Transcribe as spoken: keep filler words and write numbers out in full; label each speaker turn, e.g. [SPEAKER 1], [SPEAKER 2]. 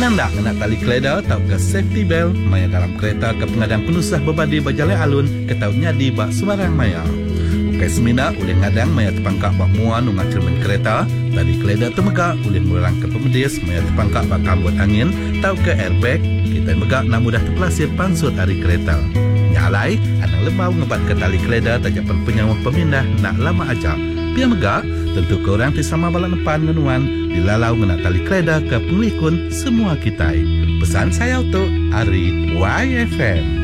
[SPEAKER 1] Senang tak nak tali keleda atau ke safety belt maya dalam kereta ke pengadang penusah berbadi berjalan alun ke tahu nyadi bak sembarang maya. Ukai semina boleh ngadang maya terpangkak bak muan nungat cermin kereta, tali keleda temegak boleh murang ke pemedis maya terpangkak bak kambut angin atau ke airbag, kita megak nak mudah terpelasir pansut hari kereta. Nyalai, anang lemau ngebat ke tali keleda tajapan penyawah pemindah nak lama aja. Pia megak, tentu korang tisama balak depan ngenuan dilalau ngena tali keleda ke pengelikun semua kita. Pesan saya untuk Ari Y F M.